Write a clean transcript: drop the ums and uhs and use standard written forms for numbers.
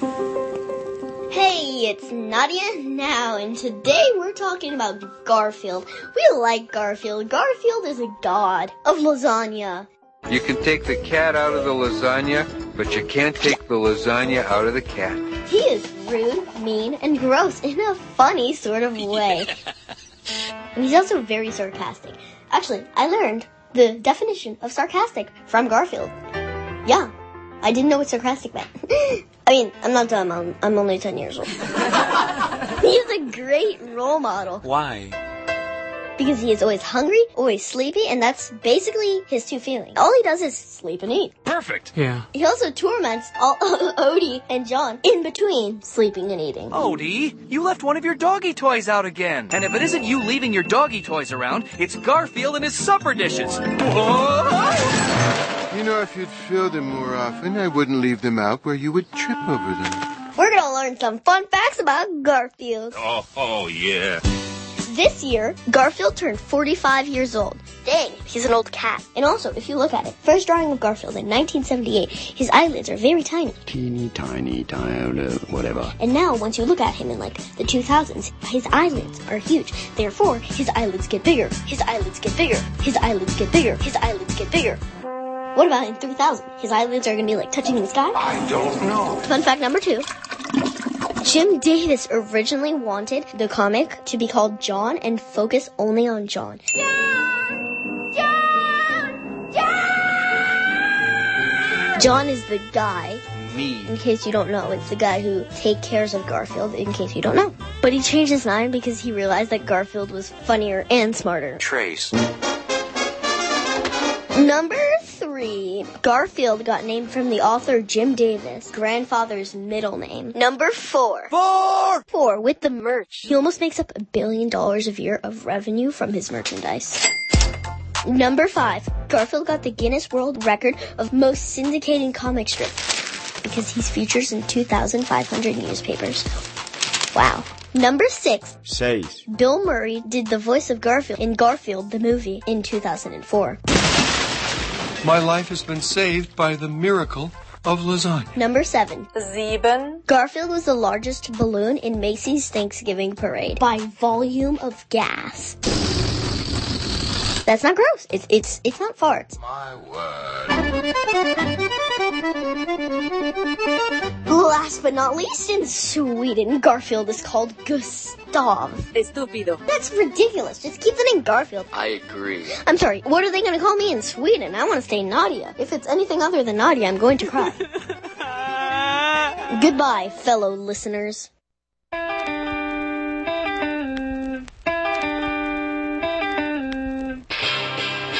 Hey, it's Nadia now, and today we're talking about Garfield. We like Garfield. Garfield is a god of lasagna. You can take the cat out of the lasagna, but you can't take the lasagna out of the cat. He is rude, mean, and gross in a funny sort of way. And he's also very sarcastic. Actually, I learned the definition of sarcastic from Garfield. Yeah, I didn't know what sarcastic meant. I mean, I'm not dumb. I'm only 10 years old. He's a great role model. Why? Because he is always hungry, always sleepy, and that's basically his two feelings. All he does is sleep and eat. Perfect. Yeah. He also torments all Odie and John in between sleeping and eating. Odie, you left one of your doggy toys out again. And if it isn't you leaving your doggy toys around, it's Garfield and his supper dishes. Whoa! You know, if you'd fill them more often, I wouldn't leave them out where you would trip over them. We're gonna learn some fun facts about Garfield. Oh yeah. This year, Garfield turned 45 years old. Dang, he's an old cat. And also, if you look at it, first drawing of Garfield in 1978, his eyelids are very tiny. Teeny tiny, whatever. And now, once you look at him in like the 2000s, his eyelids are huge. Therefore, his eyelids get bigger. His eyelids get bigger. His eyelids get bigger. His eyelids get bigger. What about in 3000? His eyelids are going to be like touching the sky? I don't know. Fun fact number 2. Jim Davis originally wanted the comic to be called John and focus only on John. John is the guy. Me. In case you don't know, it's the guy who takes care of Garfield, in case you don't know. But he changed his mind because he realized that Garfield was funnier and smarter. Trace. Number 3. Garfield got named from the author Jim Davis' grandfather's middle name. Number 4. 4 with the merch. He almost makes up $1 billion a year of revenue from his merchandise. Number 5. Garfield got the Guinness World Record of most syndicated comic strip because he's featured in 2,500 newspapers. Wow. Number 6. 6. Bill Murray did the voice of Garfield in Garfield the movie in 2004. My life has been saved by the miracle of lasagna. Number 7. 7. Garfield was the largest balloon in Macy's Thanksgiving parade by volume of gas. That's not gross. It's not farts. My word. Last but not least, in Sweden, Garfield is called Gustav. Estúpido. That's ridiculous. Just keep the name Garfield. I agree. I'm sorry, what are they going to call me in Sweden? I want to stay Nadia. If it's anything other than Nadia, I'm going to cry. Goodbye, fellow listeners.